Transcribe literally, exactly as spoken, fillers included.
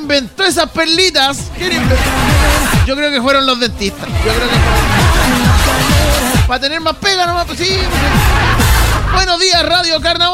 inventó esas perlitas? ¿Quién inventó? Yo creo que fueron los dentistas. Yo creo que fueron... Para tener más pega nomás, pues sí. Buenos días, Radio Carnaval.